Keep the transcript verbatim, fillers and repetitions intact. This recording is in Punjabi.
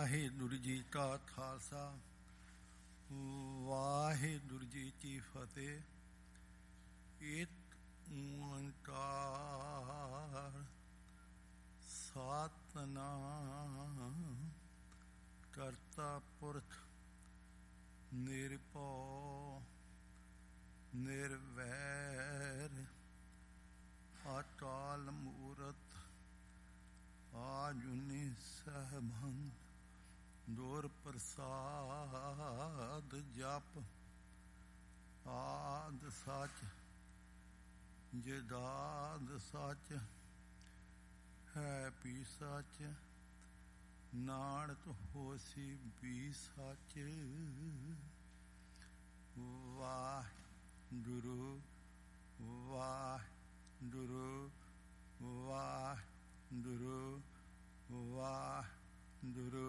ਵਾਹਿਗੁਰੂ ਜੀ ਕਾ ਖਾਲਸਾ ਵਾਹਿਗੁਰੂ ਜੀ ਕੀ ਫਤਿਹ। ਏਕ ਓੰਕਾਰ ਸਤਿਨਾਮ ਕਰਤਾ ਪੁਰਖ ਨਿਰਭਉ ਨਿਰਵੈਰ ਅਕਾਲ ਮੂਰਤ ਆਜੁਨੀ ਸਹਿਬੰ ਗੁਰ ਪ੍ਰਸਾਦ ਜਪ ਆਦ ਸਚ ਜਦਾਦ ਸਚ ਹੈ ਪੀ ਸਚ ਨਾਨਕ ਹੋਸੀ ਵੀ ਸਚ। ਵਾਹਿਗੁਰੂ ਵਾਹਿਗੁਰੂ ਵਾਹਿਗੁਰੂ ਵਾਹਿਗੁਰੂ।